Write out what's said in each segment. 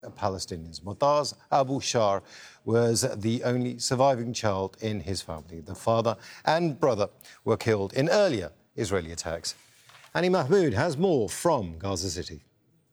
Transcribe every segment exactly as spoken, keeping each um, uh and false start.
Palestinians. Motaz Abu Shar was the only surviving child in his family. The father and brother were killed in earlier Israeli attacks. Annie Mahmoud has more from Gaza City.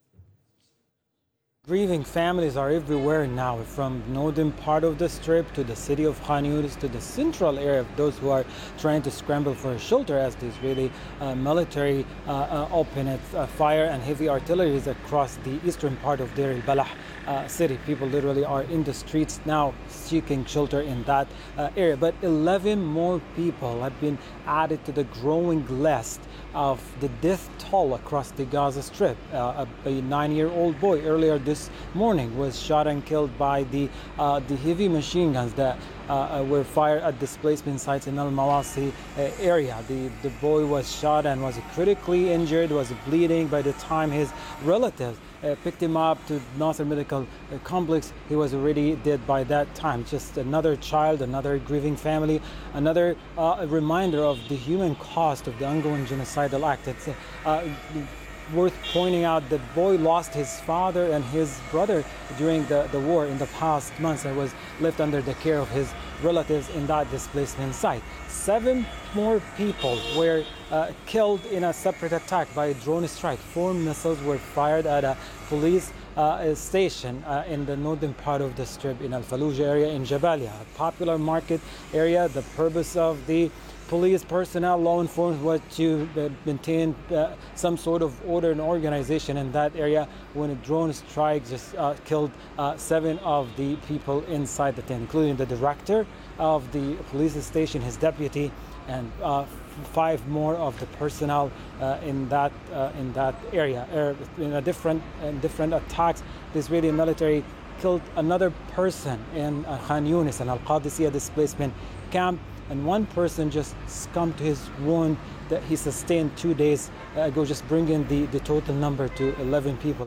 Grieving families are everywhere now, from the northern part of the Strip to the city of Khan Yunis to the central area of those who are trying to scramble for shelter as the Israeli uh, military uh, uh, open its uh, fire and heavy artillery across the eastern part of Deir al-Balah uh, city. People literally are in the streets now seeking shelter in that uh, area. But eleven more people have been added to the growing list of the death toll across the Gaza Strip. Uh, a, a nine-year-old boy earlier this morning was shot and killed by the uh, the heavy machine guns that uh, were fired at displacement sites in Al Mawasi uh, area. The the boy was shot and was critically injured, was bleeding. By the time his relatives uh, picked him up to Nasser Medical Complex, he was already dead by that time. Just another child, another grieving family, another uh, reminder of the human cost of the ongoing genocidal act. It's uh, worth pointing out the boy lost his father and his brother during the, the war in the past months and was left under the care of his relatives in that displacement site. Seven more people were uh, killed in a separate attack by a drone strike. Four missiles were fired at a police uh, station uh, in the northern part of the Strip in Al Fallujah area in Jabalia, a popular market area. The purpose of the police personnel, law enforcement, was to uh, maintain uh, some sort of order and organization in that area when a drone strike just uh, killed uh, seven of the people inside the tent, including the director of the police station, his deputy, and uh, five more of the personnel uh, in that uh, in that area. Uh, in a different in different attacks, the Israeli military killed another person in uh, Khan Yunis, an Al-Qadisiyah displacement camp. And one person just succumbed to his wound that he sustained two days ago, just bringing the, the total number to eleven people.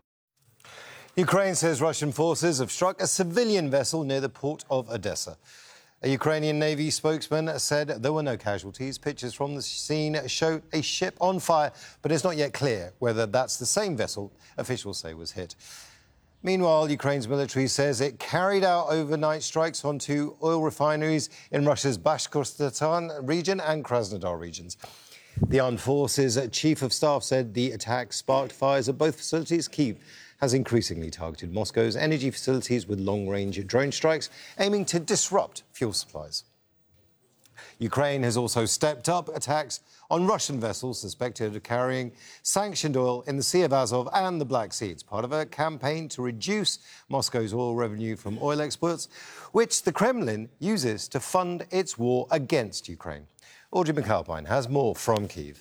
Ukraine says Russian forces have struck a civilian vessel near the port of Odessa. A Ukrainian Navy spokesman said there were no casualties. Pictures from the scene show a ship on fire, but it's not yet clear whether that's the same vessel officials say was hit. Meanwhile, Ukraine's military says it carried out overnight strikes on two oil refineries in Russia's Bashkortostan region and Krasnodar regions. The armed forces chief of staff said the attack sparked fires at both facilities. Kyiv has increasingly targeted Moscow's energy facilities with long-range drone strikes, aiming to disrupt fuel supplies. Ukraine has also stepped up attacks on Russian vessels suspected of carrying sanctioned oil in the Sea of Azov and the Black Sea. It's part of a campaign to reduce Moscow's oil revenue from oil exports, which the Kremlin uses to fund its war against Ukraine. Audrey McAlpine has more from Kyiv.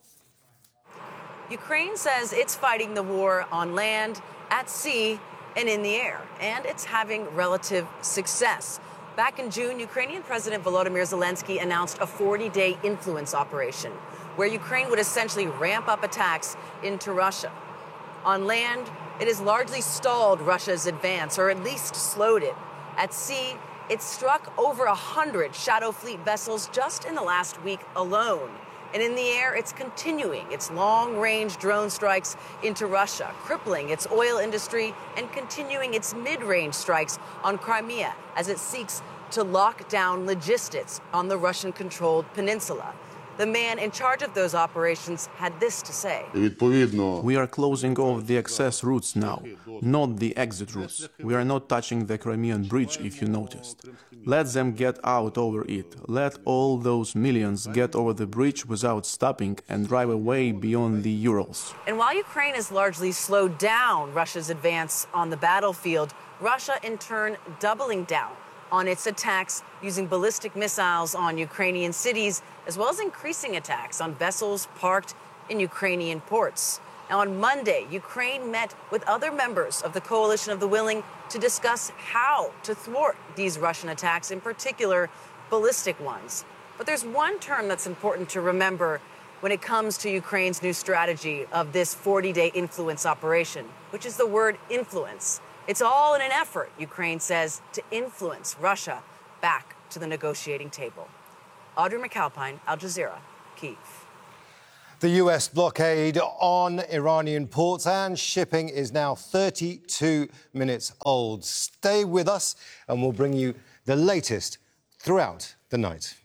Ukraine says it's fighting the war on land, at sea, and in the air, and it's having relative success. Back in June, Ukrainian President Volodymyr Zelensky announced a forty-day influence operation where Ukraine would essentially ramp up attacks into Russia. On land, it has largely stalled Russia's advance, or at least slowed it. At sea, it struck over one hundred Shadow Fleet vessels just in the last week alone. And in the air, it's continuing its long-range drone strikes into Russia, crippling its oil industry and continuing its mid-range strikes on Crimea as it seeks to lock down logistics on the Russian-controlled peninsula. The man in charge of those operations had this to say. We are closing off the access routes now, not the exit routes. We are not touching the Crimean Bridge, if you noticed. Let them get out over it. Let all those millions get over the bridge without stopping and drive away beyond the Urals. And while Ukraine has largely slowed down Russia's advance on the battlefield, Russia in turn doubling down on its attacks using ballistic missiles on Ukrainian cities, as well as increasing attacks on vessels parked in Ukrainian ports. Now, on Monday, Ukraine met with other members of the Coalition of the Willing to discuss how to thwart these Russian attacks, in particular, ballistic ones. But there's one term that's important to remember when it comes to Ukraine's new strategy of this forty-day influence operation, which is the word influence. It's all in an effort, Ukraine says, to influence Russia back to the negotiating table. Audrey McAlpine, Al Jazeera, Kyiv. The U S blockade on Iranian ports and shipping is now thirty-two minutes old. Stay with us and we'll bring you the latest throughout the night.